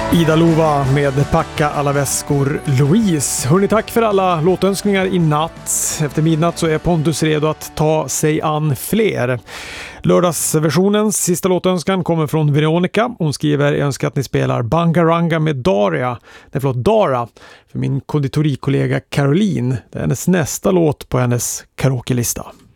Ida Lova med Packa alla väskor Louise. Hörrni, tack för alla låtönskningar i natt. Efter midnatt så är Pontus redo att ta sig an fler. Lördagsversionens sista låtönskan kommer från Veronica. Hon skriver: jag önskar att ni spelar Bangaranga med Dara för min konditorikollega Caroline. Det är hennes nästa låt på hennes karaoke-lista.